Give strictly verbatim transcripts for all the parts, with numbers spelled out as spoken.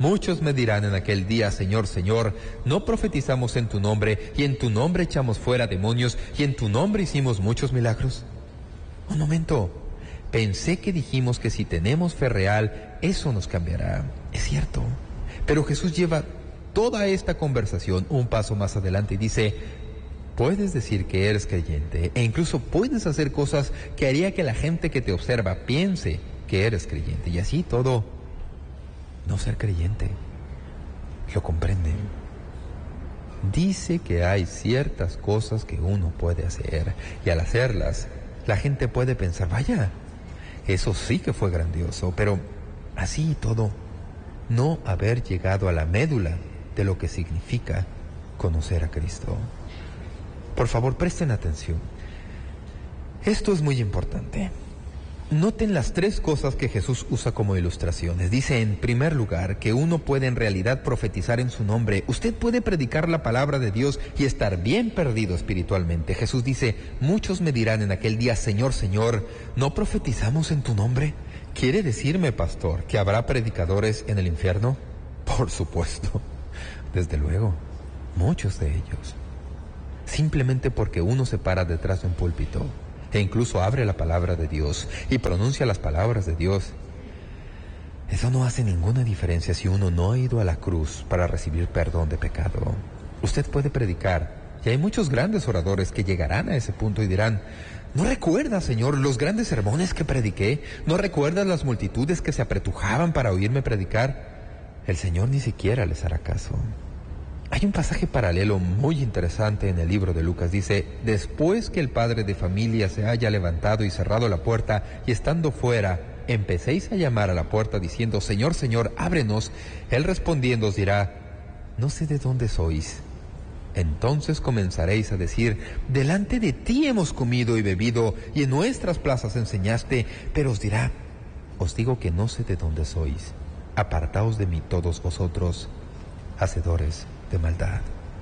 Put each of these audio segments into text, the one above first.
Muchos me dirán en aquel día, Señor, Señor, ¿no profetizamos en tu nombre, y en tu nombre echamos fuera demonios, y en tu nombre hicimos muchos milagros? Un momento, pensé que dijimos que si tenemos fe real, eso nos cambiará. Es cierto, pero Jesús lleva toda esta conversación un paso más adelante y dice: puedes decir que eres creyente, e incluso puedes hacer cosas que haría que la gente que te observa piense que eres creyente, y así todo, no ser creyente. ¿Lo comprenden? Dice que hay ciertas cosas que uno puede hacer, y al hacerlas, la gente puede pensar: vaya, eso sí que fue grandioso, pero así y todo, no haber llegado a la médula de lo que significa conocer a Cristo. Por favor, presten atención. Esto es muy importante. Noten las tres cosas que Jesús usa como ilustraciones. Dice, en primer lugar, que uno puede en realidad profetizar en su nombre. Usted puede predicar la palabra de Dios y estar bien perdido espiritualmente. Jesús dice, muchos me dirán en aquel día, Señor, Señor, ¿no profetizamos en tu nombre? ¿Quiere decirme, pastor, que habrá predicadores en el infierno? Por supuesto, desde luego, muchos de ellos. Simplemente porque uno se para detrás de un púlpito e incluso abre la palabra de Dios y pronuncia las palabras de Dios, eso no hace ninguna diferencia si uno no ha ido a la cruz para recibir perdón de pecado. Usted puede predicar, y hay muchos grandes oradores que llegarán a ese punto y dirán, ¿no recuerdas, Señor, los grandes sermones que prediqué? ¿No recuerdas las multitudes que se apretujaban para oírme predicar? El Señor ni siquiera les hará caso. Hay un pasaje paralelo muy interesante en el libro de Lucas. Dice, después que el padre de familia se haya levantado y cerrado la puerta, y estando fuera, empecéis a llamar a la puerta diciendo, Señor, Señor, ábrenos. Él respondiendo os dirá, no sé de dónde sois. Entonces comenzaréis a decir, delante de ti hemos comido y bebido, y en nuestras plazas enseñaste. Pero os dirá, os digo que no sé de dónde sois. Apartaos de mí todos vosotros, hacedores de maldad.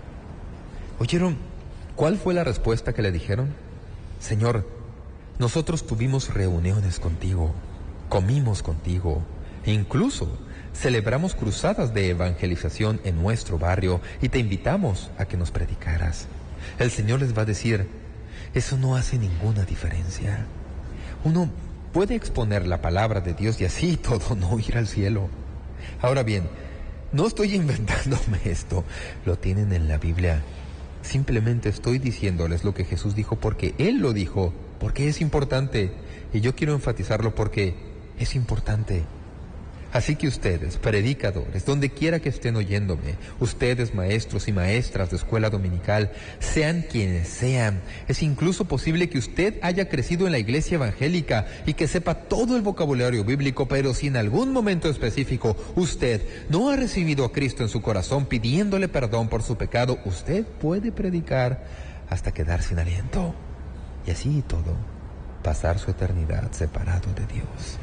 ¿Oyeron cuál fue la respuesta que le dijeron? Señor, nosotros tuvimos reuniones contigo, comimos contigo, e incluso celebramos cruzadas de evangelización en nuestro barrio y te invitamos a que nos predicaras. El Señor les va a decir, eso no hace ninguna diferencia. Uno puede exponer la palabra de Dios y así todo no ir al cielo. Ahora bien, no estoy inventándome esto, lo tienen en la Biblia. Simplemente estoy diciéndoles lo que Jesús dijo porque Él lo dijo, porque es importante. Y yo quiero enfatizarlo porque es importante. Así que ustedes, predicadores, donde quiera que estén oyéndome, ustedes maestros y maestras de escuela dominical, sean quienes sean, es incluso posible que usted haya crecido en la iglesia evangélica y que sepa todo el vocabulario bíblico, pero si en algún momento específico usted no ha recibido a Cristo en su corazón pidiéndole perdón por su pecado, usted puede predicar hasta quedar sin aliento y así y todo, pasar su eternidad separado de Dios.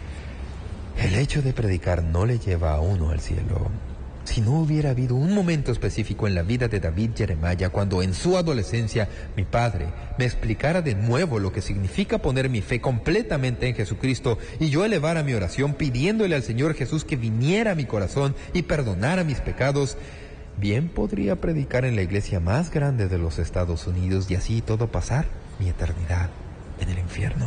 El hecho de predicar no le lleva a uno al cielo. Si no hubiera habido un momento específico en la vida de David Jeremiah cuando en su adolescencia mi padre me explicara de nuevo lo que significa poner mi fe completamente en Jesucristo y yo elevara mi oración pidiéndole al Señor Jesús que viniera a mi corazón y perdonara mis pecados, bien podría predicar en la iglesia más grande de los Estados Unidos y así todo pasar mi eternidad en el infierno.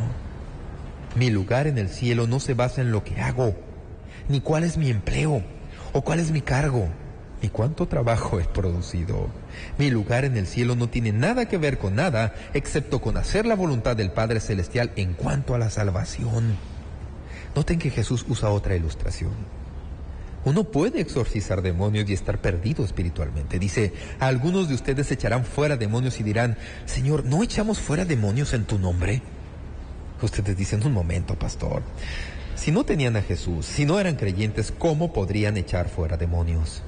Mi lugar en el cielo no se basa en lo que hago, ni cuál es mi empleo, o cuál es mi cargo, ni cuánto trabajo he producido. Mi lugar en el cielo no tiene nada que ver con nada, excepto con hacer la voluntad del Padre Celestial en cuanto a la salvación. Noten que Jesús usa otra ilustración. Uno puede exorcizar demonios y estar perdido espiritualmente. Dice, a algunos de ustedes echarán fuera demonios y dirán, Señor, ¿no echamos fuera demonios en tu nombre? Ustedes dicen, un momento, pastor, si no tenían a Jesús, si no eran creyentes, ¿cómo podrían echar fuera demonios?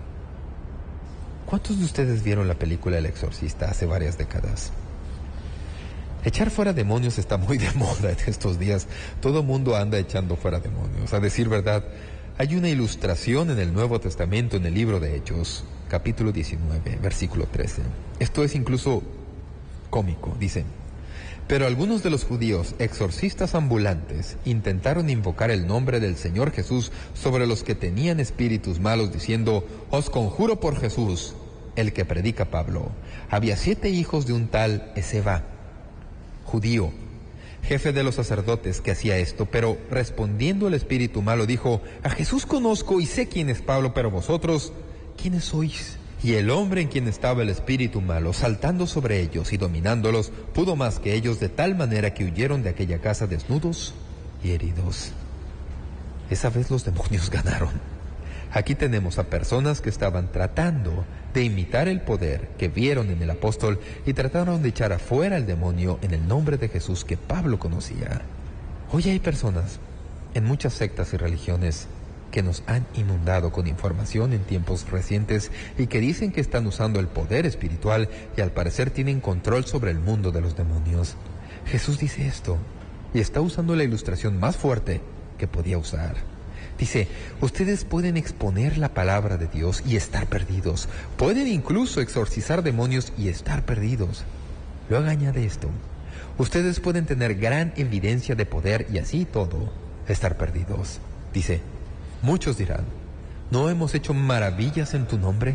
¿Cuántos de ustedes vieron la película El Exorcista hace varias décadas? Echar fuera demonios está muy de moda en estos días. Todo el mundo anda echando fuera demonios. A decir verdad, hay una ilustración en el Nuevo Testamento, en el libro de Hechos, capítulo diecinueve, versículo trece. Esto es incluso cómico. Dice, Pero algunos de los judíos, exorcistas ambulantes, intentaron invocar el nombre del Señor Jesús sobre los que tenían espíritus malos, diciendo: os conjuro por Jesús, el que predica Pablo. Había siete hijos de un tal Esceva, judío, jefe de los sacerdotes, que hacía esto, pero respondiendo el espíritu malo dijo: a Jesús conozco y sé quién es Pablo, pero vosotros, ¿quiénes sois? Y el hombre en quien estaba el espíritu malo, saltando sobre ellos y dominándolos, pudo más que ellos, de tal manera que huyeron de aquella casa desnudos y heridos. Esa vez los demonios ganaron. Aquí tenemos a personas que estaban tratando de imitar el poder que vieron en el apóstol y trataron de echar afuera al demonio en el nombre de Jesús que Pablo conocía. Hoy hay personas en muchas sectas y religiones que nos han inundado con información en tiempos recientes y que dicen que están usando el poder espiritual y al parecer tienen control sobre el mundo de los demonios. Jesús dice esto y está usando la ilustración más fuerte que podía usar. Dice: ustedes pueden exponer la palabra de Dios y estar perdidos. Pueden incluso exorcizar demonios y estar perdidos. Luego añade esto: ustedes pueden tener gran evidencia de poder y así todo estar perdidos. Dice: muchos dirán: ¿no hemos hecho maravillas en tu nombre?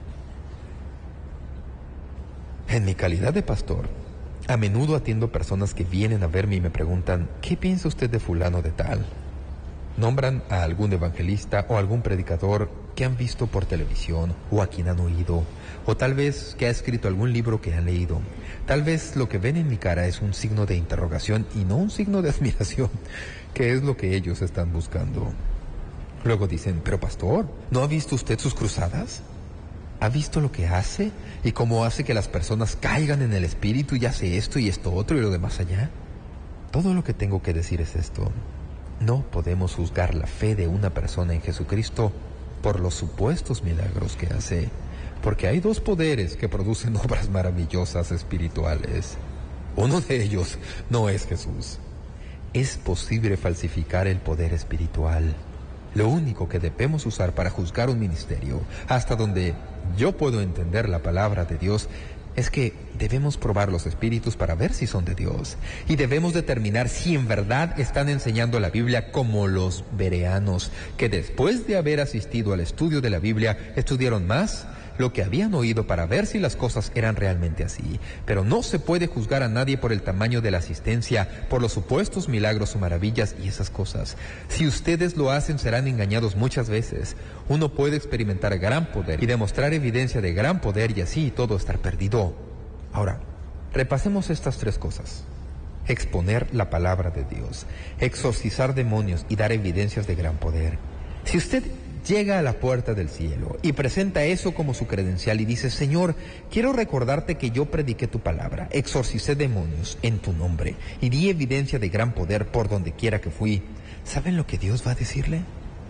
En mi calidad de pastor, a menudo atiendo personas que vienen a verme y me preguntan: ¿qué piensa usted de fulano de tal? Nombran a algún evangelista o algún predicador que han visto por televisión o a quien han oído, o tal vez que ha escrito algún libro que han leído. Tal vez lo que ven en mi cara es un signo de interrogación y no un signo de admiración, que es lo que ellos están buscando. Luego dicen: pero pastor, ¿no ha visto usted sus cruzadas? ¿Ha visto lo que hace y cómo hace que las personas caigan en el espíritu y hace esto y esto otro y lo demás allá? Todo lo que tengo que decir es esto: no podemos juzgar la fe de una persona en Jesucristo por los supuestos milagros que hace, porque hay dos poderes que producen obras maravillosas espirituales. Uno de ellos no es Jesús. Es posible falsificar el poder espiritual. Lo único que debemos usar para juzgar un ministerio, hasta donde yo puedo entender la palabra de Dios, es que debemos probar los espíritus para ver si son de Dios. Y debemos determinar si en verdad están enseñando la Biblia, como los bereanos, que después de haber asistido al estudio de la Biblia, estudiaron más lo que habían oído para ver si las cosas eran realmente así. Pero no se puede juzgar a nadie por el tamaño de la asistencia, por los supuestos milagros o maravillas y esas cosas. Si ustedes lo hacen, serán engañados muchas veces. Uno puede experimentar gran poder y demostrar evidencia de gran poder y así todo estar perdido. Ahora, repasemos estas tres cosas: exponer la palabra de Dios, exorcizar demonios y dar evidencias de gran poder. Si usted llega a la puerta del cielo y presenta eso como su credencial y dice: Señor, quiero recordarte que yo prediqué tu palabra, exorcicé demonios en tu nombre y di evidencia de gran poder por donde quiera que fui, ¿saben lo que Dios va a decirle?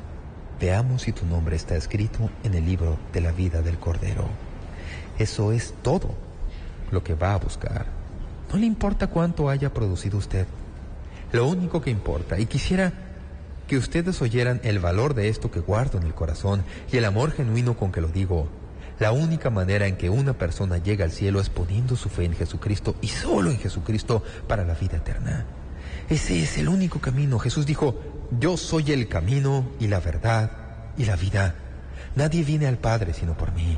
Veamos si tu nombre está escrito en el libro de la vida del Cordero. Eso es todo lo que va a buscar. No le importa cuánto haya producido usted. Lo único que importa, y quisiera que ustedes oyeran el valor de esto que guardo en el corazón y el amor genuino con que lo digo: la única manera en que una persona llega al cielo es poniendo su fe en Jesucristo y solo en Jesucristo para la vida eterna. Ese es el único camino. Jesús dijo: yo soy el camino y la verdad y la vida. Nadie viene al Padre sino por mí.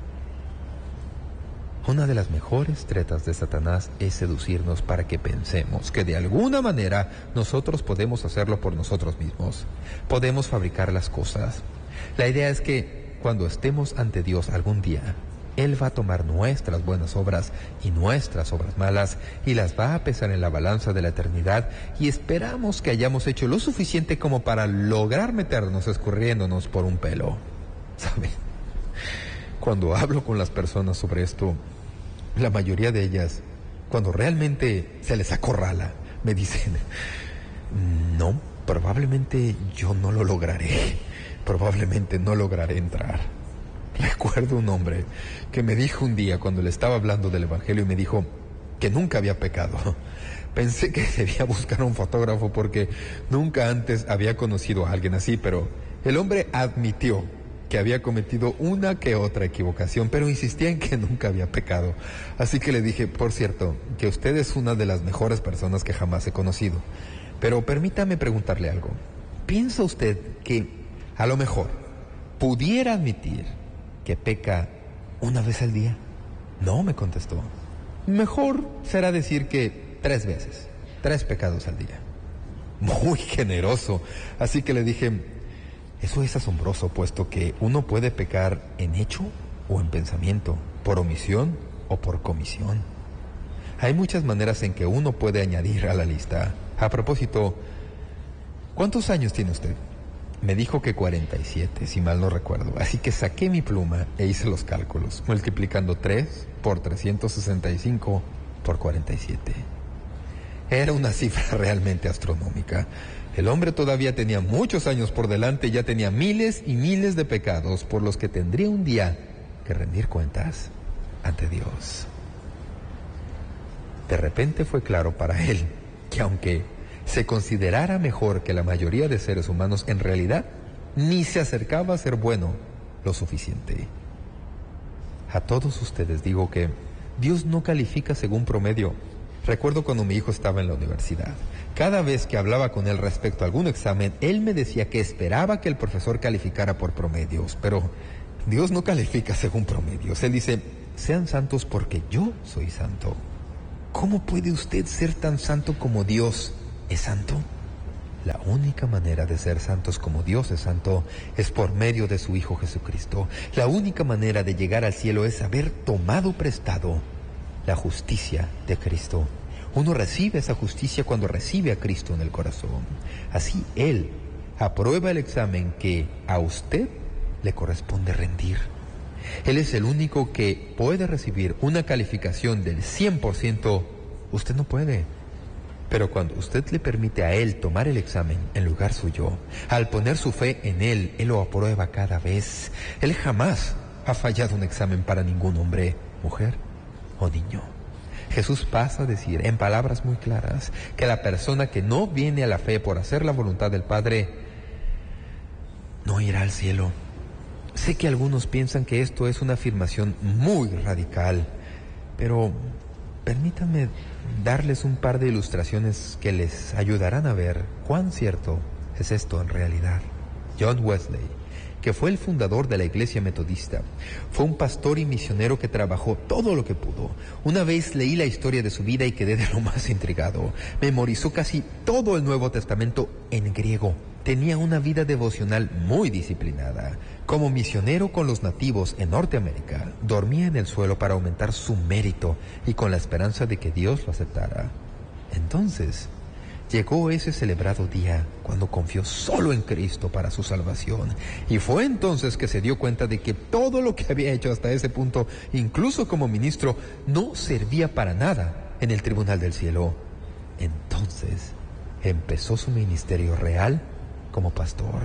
Una de las mejores tretas de Satanás es seducirnos para que pensemos que de alguna manera nosotros podemos hacerlo por nosotros mismos. Podemos fabricar las cosas. La idea es que cuando estemos ante Dios algún día, Él va a tomar nuestras buenas obras y nuestras obras malas y las va a pesar en la balanza de la eternidad, y esperamos que hayamos hecho lo suficiente como para lograr meternos escurriéndonos por un pelo. ¿Saben? Cuando hablo con las personas sobre esto, la mayoría de ellas, cuando realmente se les acorrala, me dicen: no, probablemente yo no lo lograré, probablemente no lograré entrar. Recuerdo un hombre que me dijo un día, cuando le estaba hablando del Evangelio, y me dijo que nunca había pecado. Pensé que debía buscar un fotógrafo porque nunca antes había conocido a alguien así, pero el hombre admitió que había cometido una que otra equivocación, pero insistía en que nunca había pecado. Así que le dije, por cierto, que usted es una de las mejores personas que jamás he conocido. Pero permítame preguntarle algo. ¿Piensa usted que a lo mejor pudiera admitir que peca una vez al día? No, me contestó. Mejor será decir que tres veces, tres pecados al día. Muy generoso. Así que le dije, eso es asombroso, puesto que uno puede pecar en hecho o en pensamiento, por omisión o por comisión. Hay muchas maneras en que uno puede añadir a la lista. A propósito, ¿cuántos años tiene usted? Me dijo que cuarenta y siete, si mal no recuerdo. Así que saqué mi pluma e hice los cálculos, multiplicando tres por trescientos sesenta y cinco por cuarenta y siete. Era una cifra realmente astronómica. El hombre todavía tenía muchos años por delante y ya tenía miles y miles de pecados por los que tendría un día que rendir cuentas ante Dios. De repente fue claro para él que aunque se considerara mejor que la mayoría de seres humanos, en realidad ni se acercaba a ser bueno lo suficiente. A todos ustedes digo que Dios no califica según promedio. Recuerdo cuando mi hijo estaba en la universidad. Cada vez que hablaba con él respecto a algún examen, él me decía que esperaba que el profesor calificara por promedios, pero Dios no califica según promedios. Él dice, sean santos porque yo soy santo. ¿Cómo puede usted ser tan santo como Dios es santo? La única manera de ser santos como Dios es santo es por medio de su Hijo Jesucristo. La única manera de llegar al cielo es haber tomado prestado la justicia de Cristo. Uno recibe esa justicia cuando recibe a Cristo en el corazón. Así Él aprueba el examen que a usted le corresponde rendir. Él es el único que puede recibir una calificación del cien por ciento. Usted no puede. Pero cuando usted le permite a Él tomar el examen en lugar suyo, al poner su fe en Él, Él lo aprueba cada vez. Él jamás ha fallado un examen para ningún hombre, mujer o niño. Jesús pasa a decir en palabras muy claras que la persona que no viene a la fe por hacer la voluntad del Padre no irá al cielo. Sé que algunos piensan que esto es una afirmación muy radical, pero permítanme darles un par de ilustraciones que les ayudarán a ver cuán cierto es esto en realidad. John Wesley, que fue el fundador de la Iglesia Metodista, fue un pastor y misionero que trabajó todo lo que pudo. Una vez leí la historia de su vida y quedé de lo más intrigado. Memorizó casi todo el Nuevo Testamento en griego. Tenía una vida devocional muy disciplinada. Como misionero con los nativos en Norteamérica, dormía en el suelo para aumentar su mérito y con la esperanza de que Dios lo aceptara. Entonces, llegó ese celebrado día cuando confió solo en Cristo para su salvación. Y fue entonces que se dio cuenta de que todo lo que había hecho hasta ese punto, incluso como ministro, no servía para nada en el tribunal del cielo. Entonces, empezó su ministerio real como pastor.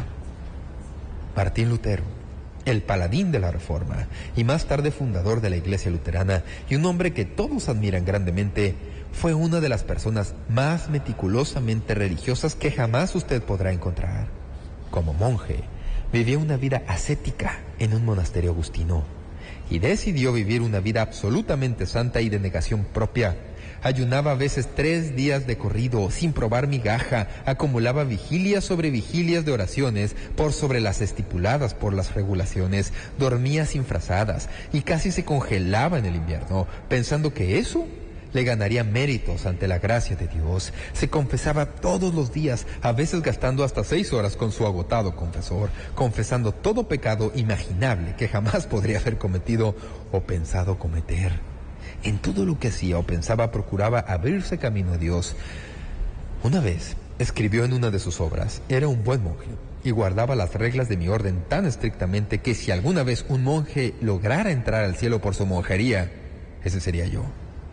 Martín Lutero, el paladín de la Reforma y más tarde fundador de la Iglesia Luterana y un hombre que todos admiran grandemente, fue una de las personas más meticulosamente religiosas que jamás usted podrá encontrar. Como monje, vivió una vida ascética en un monasterio agustino y decidió vivir una vida absolutamente santa y de negación propia. Ayunaba a veces tres días de corrido, sin probar migaja, acumulaba vigilias sobre vigilias de oraciones por sobre las estipuladas por las regulaciones, dormía sin frazadas y casi se congelaba en el invierno, pensando que eso le ganaría méritos ante la gracia de Dios. Se confesaba todos los días, a veces gastando hasta seis horas con su agotado confesor, confesando todo pecado imaginable que jamás podría haber cometido o pensado cometer. En todo lo que hacía o pensaba procuraba abrirse camino a Dios. Una vez escribió en una de sus obras, era un buen monje y guardaba las reglas de mi orden tan estrictamente que si alguna vez un monje lograra entrar al cielo por su monjería, ese sería yo.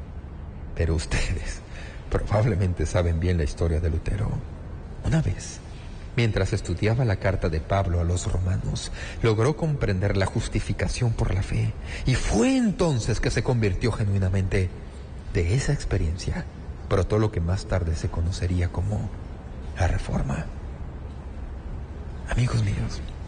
Pero ustedes probablemente saben bien la historia de Lutero. Una vez, mientras estudiaba la carta de Pablo a los romanos, logró comprender la justificación por la fe. Y fue entonces que se convirtió genuinamente. De esa experiencia brotó lo que más tarde se conocería como la Reforma. Amigos míos,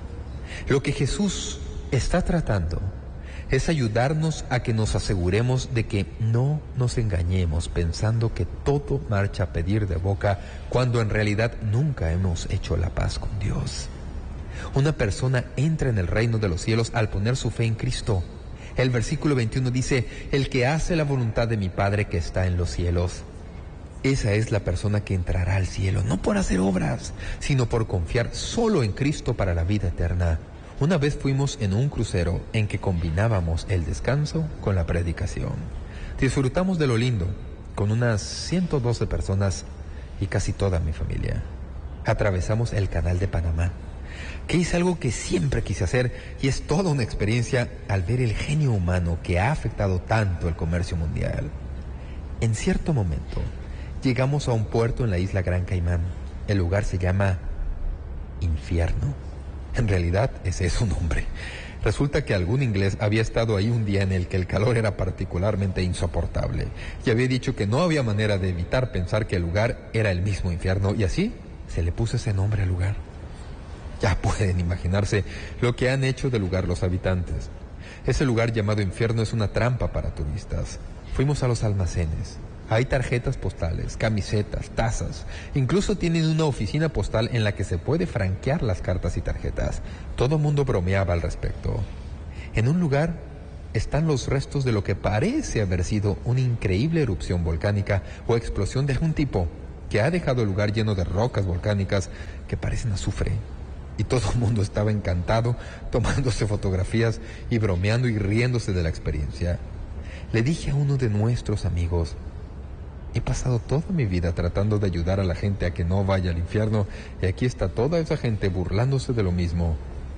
Lo que Jesús está tratando es ayudarnos a que nos aseguremos de que no nos engañemos pensando que todo marcha a pedir de boca cuando en realidad nunca hemos hecho la paz con Dios. Una persona entra en el reino de los cielos al poner su fe en Cristo. El versículo veintiuno dice, el que hace la voluntad de mi Padre que está en los cielos. Esa es la persona que entrará al cielo, no por hacer obras, sino por confiar solo en Cristo para la vida eterna. Una vez fuimos en un crucero en que combinábamos el descanso con la predicación. Disfrutamos de lo lindo, con unas ciento doce personas y casi toda mi familia. Atravesamos el Canal de Panamá, que es algo que siempre quise hacer y es toda una experiencia al ver el genio humano que ha afectado tanto el comercio mundial. En cierto momento, llegamos a un puerto en la isla Gran Caimán. El lugar se llama Infierno. En realidad, ese es su nombre. Resulta que algún inglés había estado ahí un día en el que el calor era particularmente insoportable y había dicho que no había manera de evitar pensar que el lugar era el mismo infierno y así se le puso ese nombre al lugar. Ya pueden imaginarse lo que han hecho del lugar los habitantes. Ese lugar llamado infierno es una trampa para turistas. Fuimos a los almacenes. Hay tarjetas postales, camisetas, tazas. Incluso tienen una oficina postal en la que se puede franquear las cartas y tarjetas. Todo el mundo bromeaba al respecto. En un lugar están los restos de lo que parece haber sido una increíble erupción volcánica o explosión de algún tipo que ha dejado el lugar lleno de rocas volcánicas que parecen azufre. Y todo el mundo estaba encantado, tomándose fotografías y bromeando y riéndose de la experiencia. Le dije a uno de nuestros amigos, he pasado toda mi vida tratando de ayudar a la gente a que no vaya al infierno y aquí está toda esa gente burlándose de lo mismo.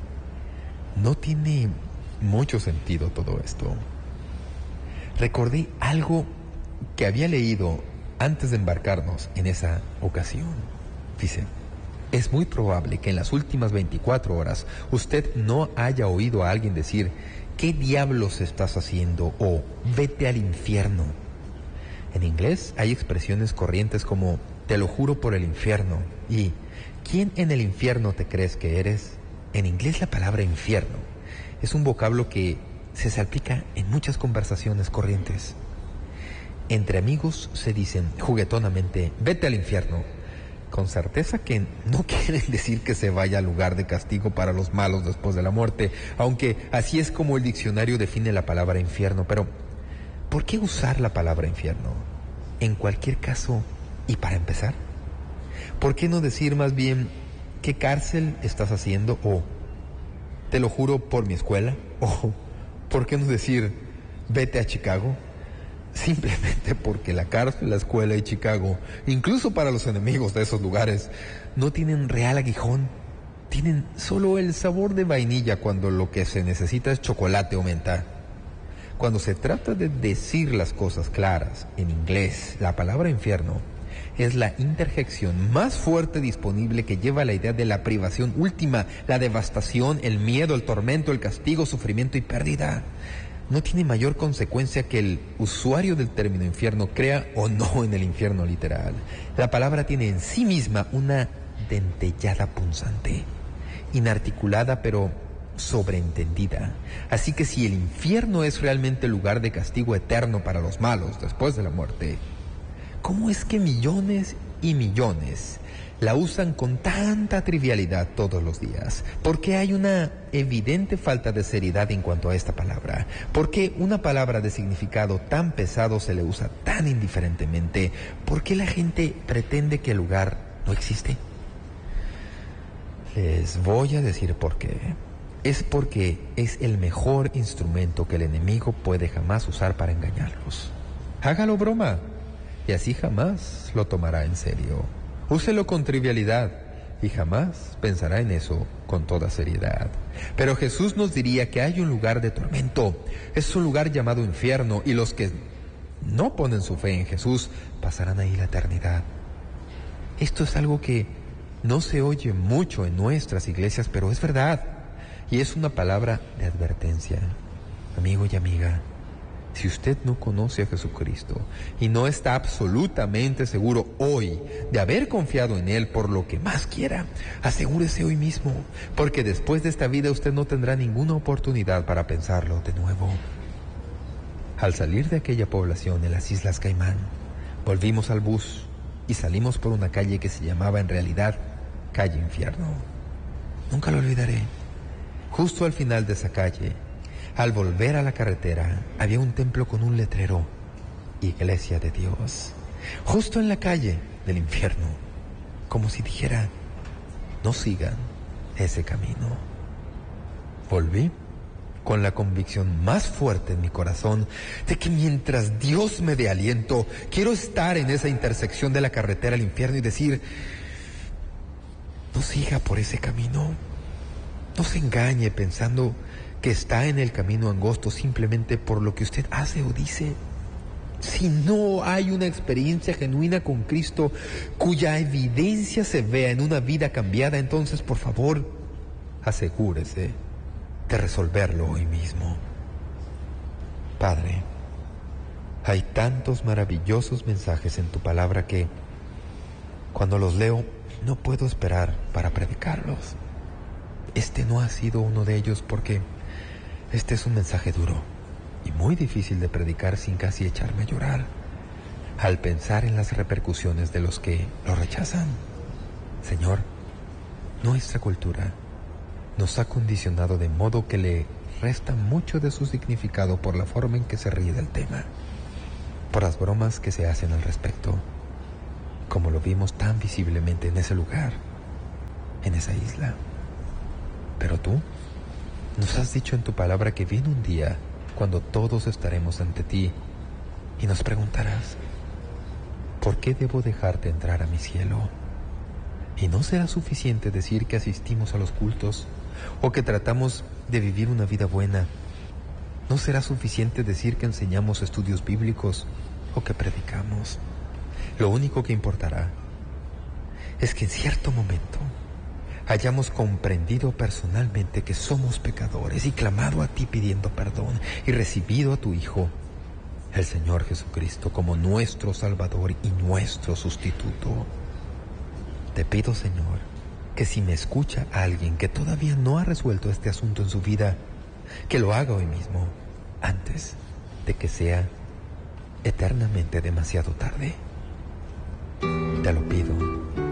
No tiene mucho sentido todo esto. Recordé algo que había leído antes de embarcarnos en esa ocasión. Dice, es muy probable que en las últimas veinticuatro horas usted no haya oído a alguien decir, ¿qué diablos estás haciendo? O vete al infierno. En inglés hay expresiones corrientes como te lo juro por el infierno y ¿quién en el infierno te crees que eres? En inglés la palabra infierno es un vocablo que se salpica en muchas conversaciones corrientes. Entre amigos se dicen juguetonamente vete al infierno, con certeza que no quieren decir que se vaya al lugar de castigo para los malos después de la muerte, aunque así es como el diccionario define la palabra infierno. Pero ¿por qué usar la palabra infierno? En cualquier caso, y para empezar, ¿por qué no decir más bien qué cárcel estás haciendo? O te lo juro por mi escuela. O ¿por qué no decir vete a Chicago? Simplemente porque la cárcel, la escuela y Chicago, incluso para los enemigos de esos lugares, no tienen real aguijón. Tienen solo el sabor de vainilla cuando lo que se necesita es chocolate o menta. Cuando se trata de decir las cosas claras, en inglés, la palabra infierno es la interjección más fuerte disponible que lleva a la idea de la privación última, la devastación, el miedo, el tormento, el castigo, sufrimiento y pérdida. No tiene mayor consecuencia que el usuario del término infierno crea o no en el infierno literal. La palabra tiene en sí misma una dentellada punzante, inarticulada pero sobreentendida. Así que si el infierno es realmente el lugar de castigo eterno para los malos después de la muerte, ¿cómo es que millones y millones la usan con tanta trivialidad todos los días? ¿Por qué hay una evidente falta de seriedad en cuanto a esta palabra? ¿Por qué una palabra de significado tan pesado se le usa tan indiferentemente? ¿Por qué la gente pretende que el lugar no existe? Les voy a decir por qué. Es porque es el mejor instrumento que el enemigo puede jamás usar para engañarlos. Hágalo broma y así jamás lo tomará en serio. Úselo con trivialidad y jamás pensará en eso con toda seriedad. Pero Jesús nos diría que hay un lugar de tormento. Es un lugar llamado infierno y los que no ponen su fe en Jesús pasarán ahí la eternidad. Esto es algo que no se oye mucho en nuestras iglesias, pero es verdad. Y es una palabra de advertencia. Amigo y amiga, Si usted no conoce a Jesucristo y no está absolutamente seguro hoy de haber confiado en Él por lo que más quiera, asegúrese hoy mismo, porque después de esta vida usted no tendrá ninguna oportunidad para pensarlo de nuevo. Al salir de aquella población en las Islas Caimán, volvimos al bus y salimos por una calle que se llamaba en realidad Calle Infierno. Nunca lo olvidaré. Justo al final de esa calle, al volver a la carretera, había un templo con un letrero: Iglesia de Dios. Justo en la calle del infierno, como si dijera: no sigan ese camino. Volví con la convicción más fuerte en mi corazón de que mientras Dios me dé aliento, quiero estar en esa intersección de la carretera al infierno y decir: no siga por ese camino. No se engañe pensando que está en el camino angosto simplemente por lo que usted hace o dice. Si no hay una experiencia genuina con Cristo cuya evidencia se vea en una vida cambiada, entonces por favor, asegúrese de resolverlo hoy mismo. Padre, hay tantos maravillosos mensajes en tu palabra que cuando los leo no puedo esperar para predicarlos. Este no ha sido uno de ellos porque este es un mensaje duro y muy difícil de predicar sin casi echarme a llorar al pensar en las repercusiones de los que lo rechazan. Señor, nuestra cultura nos ha condicionado de modo que le resta mucho de su significado por la forma en que se ríe del tema, por las bromas que se hacen al respecto, como lo vimos tan visiblemente en ese lugar, en esa isla. Pero tú nos has dicho en tu palabra que viene un día cuando todos estaremos ante ti y nos preguntarás: ¿por qué debo dejarte entrar a mi cielo? Y no será suficiente decir que asistimos a los cultos o que tratamos de vivir una vida buena. No será suficiente decir que enseñamos estudios bíblicos o que predicamos. Lo único que importará es que en cierto momento hayamos comprendido personalmente que somos pecadores y clamado a ti pidiendo perdón y recibido a tu Hijo, el Señor Jesucristo, como nuestro Salvador y nuestro sustituto. Te pido, Señor, que si me escucha alguien que todavía no ha resuelto este asunto en su vida, que lo haga hoy mismo, antes de que sea eternamente demasiado tarde. Te lo pido